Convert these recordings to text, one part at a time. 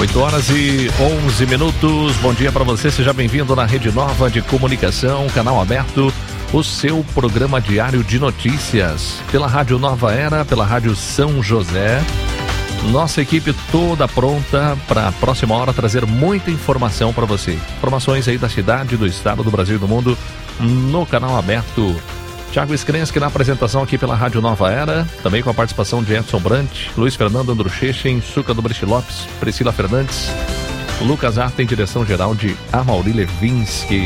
8h11. Bom dia para você, seja bem-vindo na Rede Nova de Comunicação, canal aberto, o seu programa diário de notícias, pela Rádio Nova Era, pela Rádio São José. Nossa equipe toda pronta para a próxima hora trazer muita informação para você. Informações aí da cidade, do estado, do Brasil e do mundo no canal aberto. Thiago Scrensky na apresentação aqui pela Rádio Nova Era, também com a participação de Edson Brant, Luiz Fernando Andruchechen, Suca do Brich Lopes, Priscila Fernandes, Lucas Arta em direção geral de Amaury Levinsky.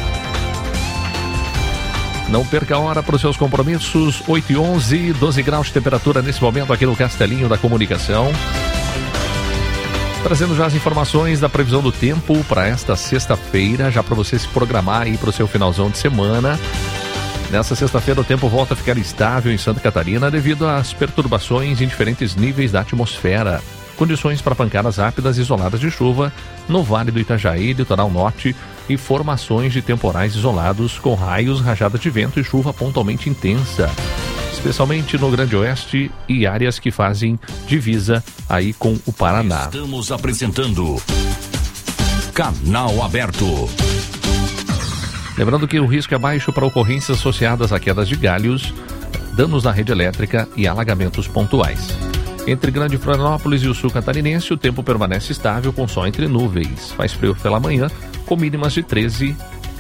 Não perca a hora para os seus compromissos, 8h11, 12 graus de temperatura nesse momento aqui no Castelinho da Comunicação. Trazendo já as informações da previsão do tempo para esta sexta-feira, já para você se programar aí para o seu finalzão de semana. Nessa sexta-feira o tempo volta a ficar estável em Santa Catarina devido às perturbações em diferentes níveis da atmosfera. Condições para pancadas rápidas e isoladas de chuva no Vale do Itajaí, litoral norte e formações de temporais isolados com raios, rajadas de vento e chuva pontualmente intensa, especialmente no Grande Oeste e áreas que fazem divisa aí com o Paraná. Estamos apresentando Canal Aberto. Lembrando que o risco é baixo para ocorrências associadas a quedas de galhos, danos na rede elétrica e alagamentos pontuais. Entre Grande Florianópolis e o sul catarinense, o tempo permanece estável com sol entre nuvens. Faz frio pela manhã, com mínimas de 3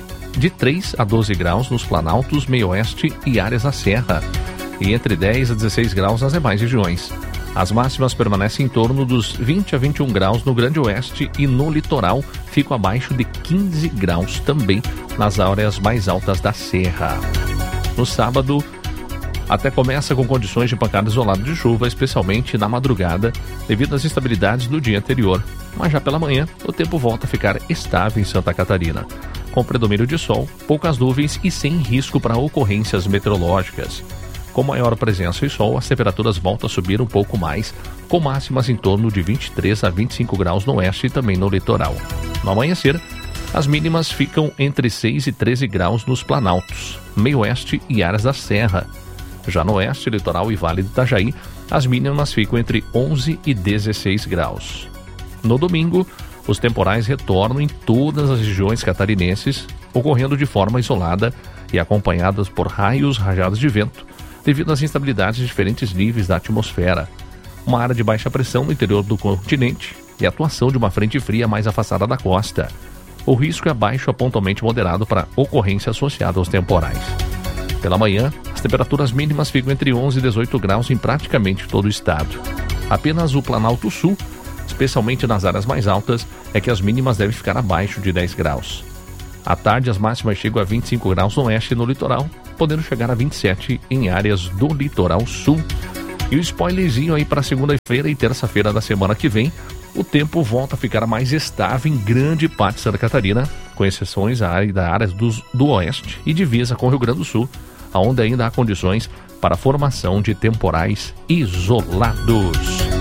a 12 graus nos planaltos, meio oeste e áreas da serra, e entre 10 a 16 graus nas demais regiões. As máximas permanecem em torno dos 20 a 21 graus no Grande Oeste e no litoral ficam abaixo de 15 graus também nas áreas mais altas da serra. No sábado, até começa com condições de pancada isolada de chuva, especialmente na madrugada, devido às instabilidades do dia anterior. Mas já pela manhã, o tempo volta a ficar estável em Santa Catarina, com predomínio de sol, poucas nuvens e sem risco para ocorrências meteorológicas. Com maior presença e sol, as temperaturas voltam a subir um pouco mais, com máximas em torno de 23 a 25 graus no oeste e também no litoral. No amanhecer, as mínimas ficam entre 6 e 13 graus nos planaltos, meio oeste e áreas da serra. Já no oeste, litoral e Vale do Itajaí, as mínimas ficam entre 11 e 16 graus. No domingo, os temporais retornam em todas as regiões catarinenses, ocorrendo de forma isolada e acompanhadas por raios, rajadas de vento, devido às instabilidades de diferentes níveis da atmosfera. Uma área de baixa pressão no interior do continente e a atuação de uma frente fria mais afastada da costa. O risco é baixo a pontualmente moderado para ocorrência associada aos temporais. Pela manhã, as temperaturas mínimas ficam entre 11 e 18 graus em praticamente todo o estado. Apenas o Planalto Sul, especialmente nas áreas mais altas, é que as mínimas devem ficar abaixo de 10 graus. À tarde, as máximas chegam a 25 graus no oeste e no litoral, podendo chegar a 27 em áreas do litoral sul. E o spoilerzinho aí para segunda-feira e terça-feira da semana que vem, o tempo volta a ficar mais estável em grande parte de Santa Catarina, com exceções da área do oeste e divisa com o Rio Grande do Sul, onde ainda há condições para a formação de temporais isolados.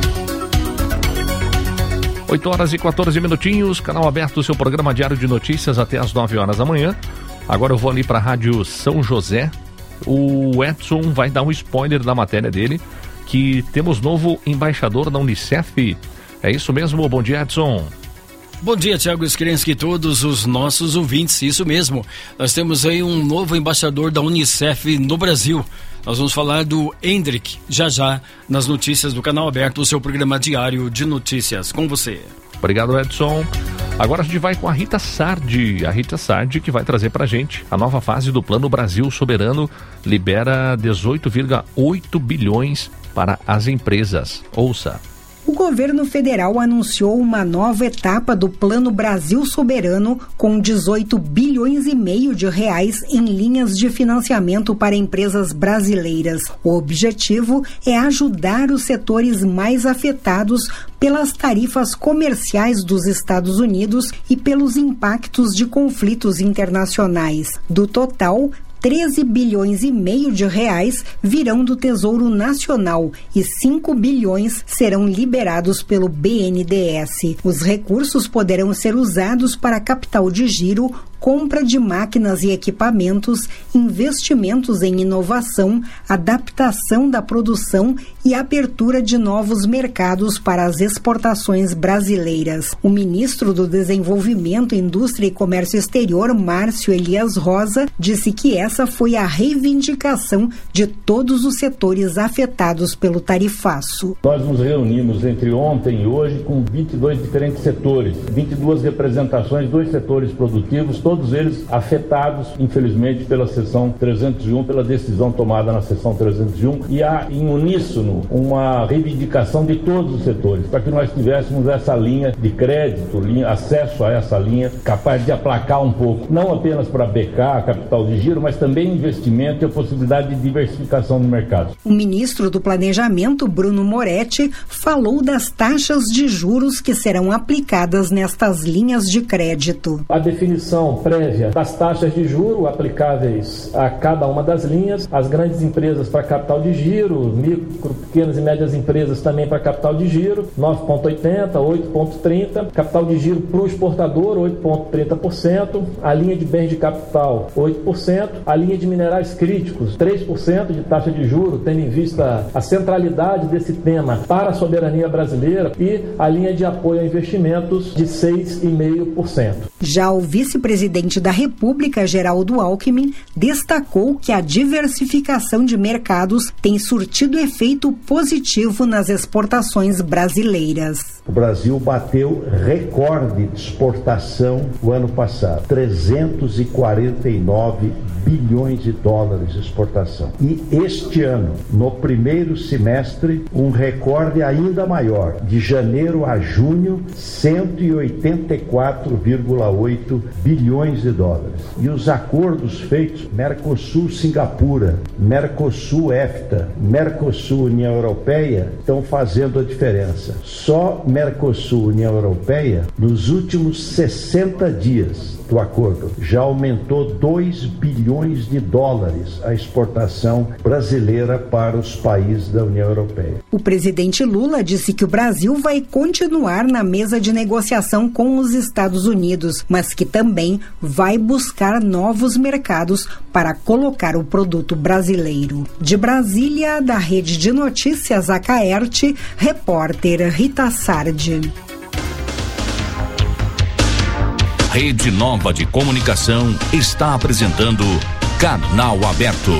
8h14, canal aberto, seu programa diário de notícias até as 9 horas da manhã. Agora eu vou ali para a Rádio São José. O Edson vai dar um spoiler da matéria dele, que temos novo embaixador da Unicef. É isso mesmo? Bom dia, Edson. Bom dia, Thiago Scrensky e todos os nossos ouvintes. Isso mesmo, nós temos aí um novo embaixador da Unicef no Brasil. Nós vamos falar do Hendrik já nas notícias do canal aberto, o seu programa diário de notícias. Com você. Obrigado, Edson. Agora a gente vai com a Rita Sardi. A Rita Sardi que vai trazer pra gente a nova fase do Plano Brasil Soberano, libera 18,8 bilhões para as empresas. Ouça. O governo federal anunciou uma nova etapa do Plano Brasil Soberano com 18 bilhões e meio de reais em linhas de financiamento para empresas brasileiras. O objetivo é ajudar os setores mais afetados pelas tarifas comerciais dos Estados Unidos e pelos impactos de conflitos internacionais. Do total, 13 bilhões e meio de reais virão do Tesouro Nacional e 5 bilhões serão liberados pelo BNDES. Os recursos poderão ser usados para capital de giro, compra de máquinas e equipamentos, investimentos em inovação, adaptação da produção e abertura de novos mercados para as exportações brasileiras. O ministro do Desenvolvimento, Indústria e Comércio Exterior, Márcio Elias Rosa, disse que essa foi a reivindicação de todos os setores afetados pelo tarifaço. Nós nos reunimos entre ontem e hoje com 22 diferentes setores, 22 representações dos setores produtivos, todos eles afetados, infelizmente, pela seção 301, pela decisão tomada na seção 301, e há em uníssono uma reivindicação de todos os setores, para que nós tivéssemos essa linha de crédito, acesso a essa linha, capaz de aplacar um pouco, não apenas para BK, capital de giro, mas também investimento e a possibilidade de diversificação no mercado. O ministro do Planejamento, Bruno Moretti, falou das taxas de juros que serão aplicadas nestas linhas de crédito. A definição prévia das taxas de juros aplicáveis a cada uma das linhas, as grandes empresas para capital de giro, micro, pequenas e médias empresas também para capital de giro, 9,80%, 8,30%, capital de giro para o exportador, 8,30%, a linha de bens de capital, 8%, a linha de minerais críticos, 3% de taxa de juros, tendo em vista a centralidade desse tema para a soberania brasileira, e a linha de apoio a investimentos de 6,5%. Já o vice-presidente da República, Geraldo Alckmin, destacou que a diversificação de mercados tem surtido efeito positivo nas exportações brasileiras. O Brasil bateu recorde de exportação o ano passado, 349 bilhões de dólares de exportação. E este ano, no primeiro semestre, um recorde ainda maior, de janeiro a junho, 184,8 bilhões de dólares. E os acordos feitos, Mercosul-Singapura, Mercosul-EFTA, Mercosul-União Europeia, estão fazendo a diferença. Só Mercosul-União Europeia, nos últimos 60 dias do acordo, já aumentou 2 bilhões de dólares a exportação brasileira para os países da União Europeia. O presidente Lula disse que o Brasil vai continuar na mesa de negociação com os Estados Unidos, mas que também vai buscar novos mercados para colocar o produto brasileiro. De Brasília, da Rede de Notícias Acaerte, repórter Rita Sardi. Rede Nova de Comunicação está apresentando Canal Aberto.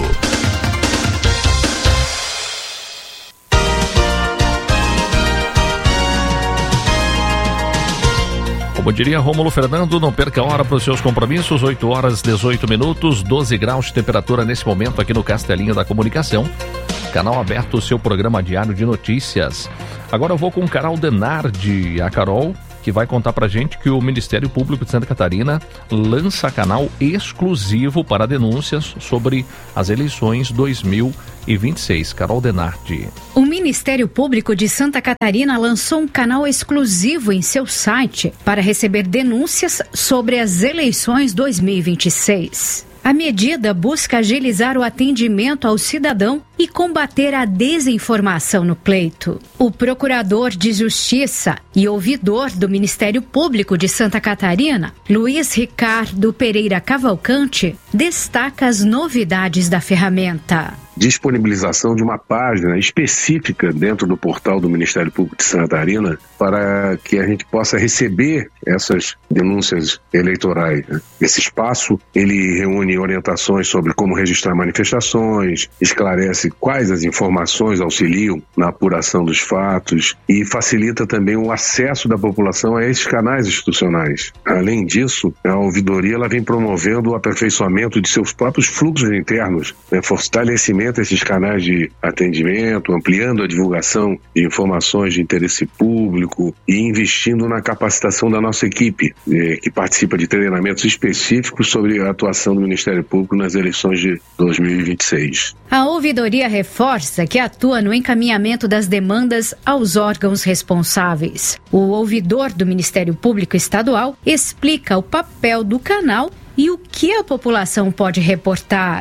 Como diria Rômulo Fernando, não perca a hora para os seus compromissos, 8 horas 18 minutos, 12 graus de temperatura nesse momento aqui no Castelinho da Comunicação. Canal Aberto, seu programa diário de notícias. Agora eu vou com Carol Denardi, a Carol, que vai contar pra gente que o Ministério Público de Santa Catarina lança canal exclusivo para denúncias sobre as eleições 2026. Carol Denardi. O Ministério Público de Santa Catarina lançou um canal exclusivo em seu site para receber denúncias sobre as eleições 2026. A medida busca agilizar o atendimento ao cidadão e combater a desinformação no pleito. O procurador de Justiça e ouvidor do Ministério Público de Santa Catarina, Luiz Ricardo Pereira Cavalcante, destaca as novidades da ferramenta. Disponibilização de uma página específica dentro do portal do Ministério Público de Santa Catarina para que a gente possa receber essas denúncias eleitorais. Esse espaço, ele reúne orientações sobre como registrar manifestações, esclarece quais as informações auxiliam na apuração dos fatos e facilita também o acesso da população a esses canais institucionais. Além disso, a ouvidoria ela vem promovendo o aperfeiçoamento de seus próprios fluxos internos, fortalecimento esses canais de atendimento, ampliando a divulgação de informações de interesse público e investindo na capacitação da nossa equipe, que participa de treinamentos específicos sobre a atuação do Ministério Público nas eleições de 2026. A ouvidoria reforça que atua no encaminhamento das demandas aos órgãos responsáveis. O ouvidor do Ministério Público Estadual explica o papel do canal e o que a população pode reportar.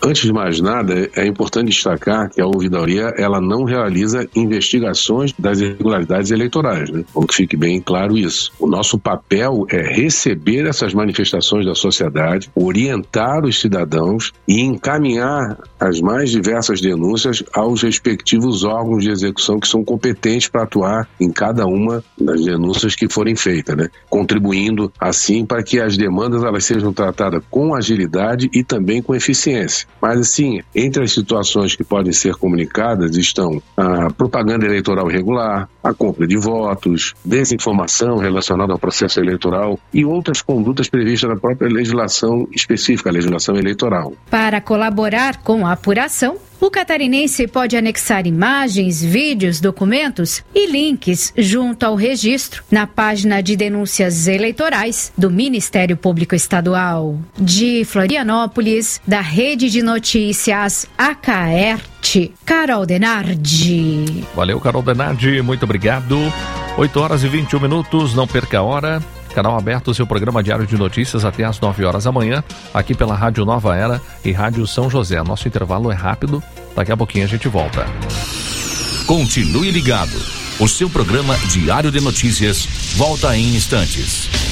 Antes de mais nada, é importante destacar que a ouvidoria ela não realiza investigações das irregularidades eleitorais, né? Bom, que fique bem claro isso. O nosso papel é receber essas manifestações da sociedade, orientar os cidadãos e encaminhar as mais diversas denúncias aos respectivos órgãos de execução que são competentes para atuar em cada uma das denúncias que forem feitas, né? Contribuindo assim para que as demandas elas sejam tratadas com agilidade e também com eficiência. Mas assim, entre as situações que podem ser comunicadas estão a propaganda eleitoral irregular, a compra de votos, desinformação relacionada ao processo eleitoral e outras condutas previstas na própria legislação específica, a legislação eleitoral. Para colaborar com a apuração, o catarinense pode anexar imagens, vídeos, documentos e links junto ao registro na página de denúncias eleitorais do Ministério Público Estadual. De Florianópolis, da Rede de Notícias Acaerte, Carol Denardi. Valeu, Carol Denardi, muito obrigado. 8h21, não perca a hora. Canal Aberto, seu programa diário de notícias até às 9 horas da manhã, aqui pela Rádio Nova Era e Rádio São José. Nosso intervalo é rápido, daqui a pouquinho a gente volta. Continue ligado. O seu programa diário de notícias volta em instantes.